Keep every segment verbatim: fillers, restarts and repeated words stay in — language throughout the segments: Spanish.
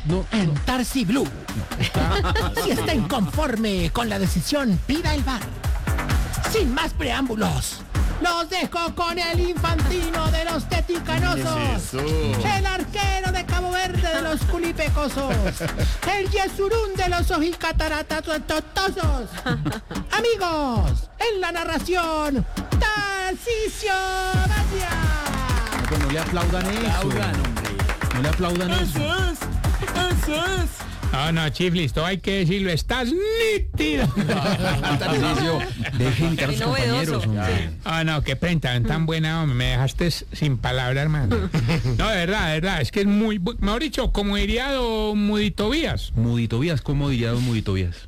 no, en no. Tarsi Blue. Si está inconforme con la decisión, pida el V A R. Sin más preámbulos, los dejo con el infantino de los teticanosos, el arquero de Cabo Verde de los culipecosos, el yesurún de los ojicataratotosos. Amigos, en la narración, Tarcisio Maya. No, pues no le aplaudan eso. Aplaudan, hombre. No le aplaudan eso. Eso es, eso es. No, no, Chiflis, todo hay que decirlo, estás nítido. Tarcisio, deje imitar a Qué sus novedoso. compañeros, hombre. Ah, no, qué presentación tan buena, hombre, me dejaste sin palabras, hermano. No, de verdad, de verdad, es que es muy, bu- mejor dicho, como diría don Mudito Vías. Mudito Vías, ¿cómo diría don Mudito Vías?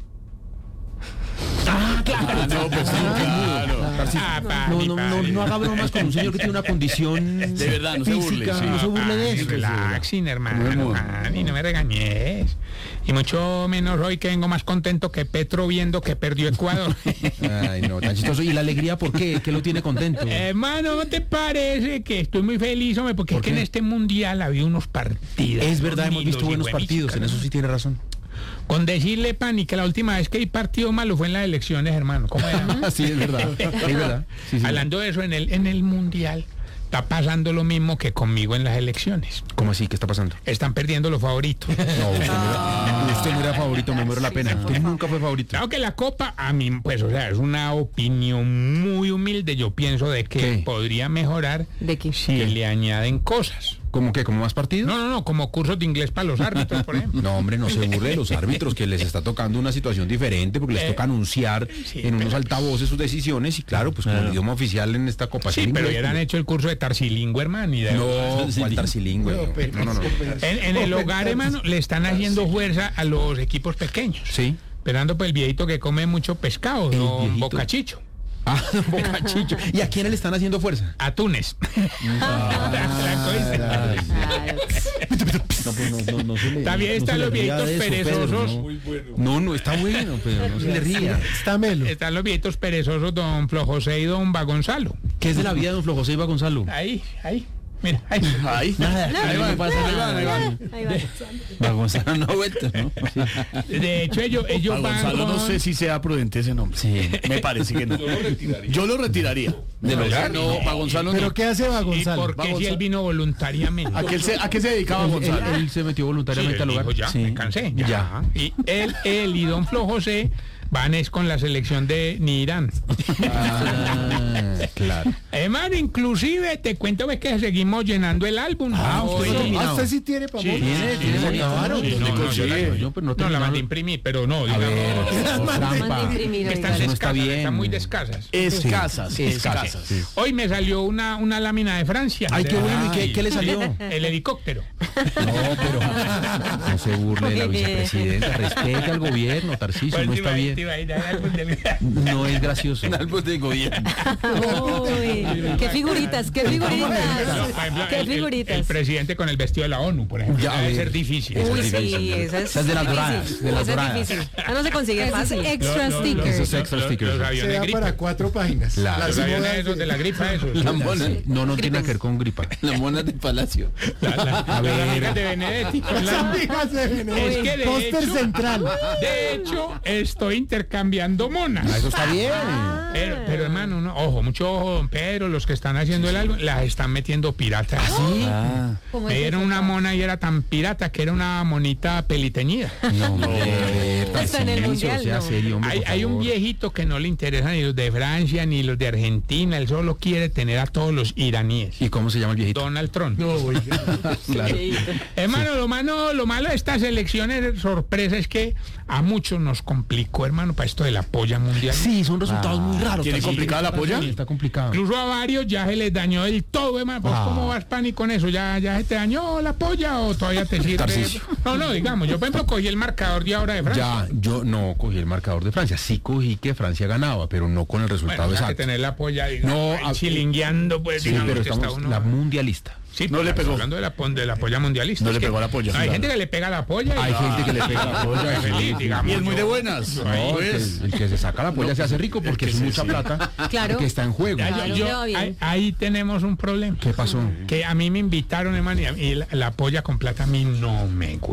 Ah, no, pues sí, claro. Tarcisio, Ah, no, pani, no, no, pani. no haga bromas con un señor que tiene una condición De verdad, no se burle, física, sí. no se burle de Pani, eso. relaxing, hermano, pani, no me regañes. Y mucho menos hoy que vengo más contento que Petro viendo que perdió Ecuador. Ay, no, tan chistoso. ¿Y la alegría por qué? ¿Qué lo tiene contento? Hermano, ¿no te parece que estoy muy feliz, hombre? Porque ¿Por es que qué? en este mundial había unos partidos. Es verdad, hemos visto buenos partidos, en eso sí tiene razón. Con decirle, Pani, que la última vez que hay partido malo fue en las elecciones, hermano. ¿Cómo era? Sí, es verdad. Es verdad. Sí, sí. Hablando de eso, en el, en el mundial está pasando lo mismo que conmigo en las elecciones. ¿Cómo así? ¿Qué está pasando? Están perdiendo los favoritos. No, usted no era, usted no era favorito, me muero la pena. Usted nunca fue favorito. Claro que la Copa, a mí, pues, o sea, es una opinión muy humilde. Yo pienso de que ¿Qué? podría mejorar ¿De qué? si le añaden cosas. ¿Cómo qué? ¿Como más partidos? No, no, no, como cursos de inglés para los árbitros, por ejemplo. No, hombre, no se burle de los árbitros, que les está tocando una situación diferente, porque les Eh, toca anunciar sí, en unos pero- altavoces sus decisiones, y claro, pues como el idioma oficial en esta Copa. Sí, es el pero inglés, hubieran hecho el curso de Tarsilingüe, hermano. Y de No, verdad. ¿cuál tarsilingüe? No, no, no. En, en el hogar, hermano, le están haciendo fuerza a los equipos pequeños. Sí. Esperando por el viejito que come mucho pescado, El don viejito. Bocachicho. Ah, Bocachicho. ¿Y a quién le están haciendo fuerza? Atunes. Claro. No, pues no, no, no se le, También no están se le los ría viejitos de eso, perezosos. Pedro, no. No, no, está bueno, pero no se le ría. Está melo. Están los viejitos perezosos, don Flo José y don Va Gonzalo. ¿Qué es de la vida de don Flo José Iba Gonzalo? Ahí, ahí. Mira, ahí. Ahí. Nada, ahí van, no pasa ahí nada. van, ahí van. Ahí va. Va Gonzalo no ha vuelto, ¿no? De hecho, ellos, ellos A van Gonzalo no con- sé si sea prudente ese nombre. Sí. Me parece que no. Yo lo retiraría. ¿De verdad? No, para Gonzalo ¿Pero no. qué hace va ¿Y Gonzalo? por Va qué si Gonzalo. él vino voluntariamente? ¿A qué, se, ¿A qué se dedicaba Él, Gonzalo? él- él se metió voluntariamente Sí, al él lugar. dijo, ya, Sí. me cansé, ya. Ya. Y él, él y don Flo José van es con la selección de Nirán. Ah, claro. Hermano, inclusive te cuento ves que seguimos llenando el álbum. Ah, Hoy- usted no terminó. Ah, usted sí tiene para Sí, ¿Tiene? sí, ¿Tiene sí, bonito? acabaron. sí, ¿Dónde no, no, consigue? yo la- Yo, pero no No, la terminaron. mandé a imprimir, pero no, A digamos, ver, eso es Mandé trampa. Mandé imprimir, que están oiga. Eso no está escasas, bien. están muy escasas. Escasas, Sí, escasas. sí. Hoy me salió una, una lámina de Francia. Ay, qué bueno. ¿Y qué, Ay, qué le salió? El helicóptero. No, pero no se burle de la vicepresidenta. Respete al gobierno, Tarcisio, no está bien. No es gracioso. Álbum de gobierno. Uy, qué figuritas, qué figuritas. Por ejemplo, Qué el, el- el figuritas. presidente con el vestido de la ONU, por ejemplo. Ya, a Debe ver. ser difícil. Eso Uy, es sí, difícil. esa es, Esa es de las difícil. doradas, de las Esa es doradas. difícil. Ah, no se consigue fácil. Extra Lo- lo- sticker. lo- Esos lo- extra lo- stickers. Los Se aviones da gripa. para cuatro páginas. Claro. Las Los aviones modas esos de la gripa, esos. La mona, No, no tiene nada que ver con gripa. la mona de Palacio. La, la, A las ver. amigas de Benedetti con la- Amigas de Benedetti. Es que de Póster hecho- central. De hecho, estoy intercambiando monas. Ah, eso está bien. Pero, pero hermano, no, ojo, mucho ojo, don Pedro, los que están haciendo el álbum, las están metiendo piratas. ¿Sí? Ah. ¿Cómo Me es dieron eso? una mona y era tan pirata que era una monita peliteñida. No, hombre, Está en el Tarcisio, mundial, sea no. serio, hombre, Hay, por hay un favor. viejito que no le interesa ni los de Francia ni los de Argentina, él solo quiere tener a todos los iraníes. ¿Y cómo se llama el viejito? Donald Trump. Claro. Hermano, lo malo, lo malo de estas elecciones sorpresa es que a muchos nos complicó, hermano, para esto de la polla mundial. Sí, son resultados muy raros. ¿Tiene Tarcisio. complicada la polla? Sí, está complicado. Incluso a varios ya se les dañó del todo, hermano. ¿Vos Ah. cómo vas, Pani, con eso? ¿Ya, ¿Ya se te dañó la polla o todavía te sirve? Tarcisio. No, no, digamos, yo por ejemplo cogí el marcador de ahora de Francia. Ya, yo no cogí el marcador de Francia. Sí cogí que Francia ganaba, pero no con el resultado Bueno, o sea, que exacto. tener la polla, digamos, No, ahí a- chilingueando, pues, Sí, digamos pero que está estamos uno- la mundialista. Sí, No le estamos pegó. hablando de la, pon- de la polla mundialista. No Es le que pegó a la polla. Hay Claro. gente que le pega a la polla y Hay gente que le pega la polla. es feliz, digamos. Y es muy de yo- buenas. yo No, ahí, el, Pues, que, el que se saca la polla se hace rico porque que es se- mucha sí. plata Claro. que está en juego. Ya, yo- Claro, yo- le va bien. ahí, ahí tenemos un problema. ¿Qué pasó? Que a mí me invitaron, hermano, y a- y la, la polla con plata a mí no me gusta.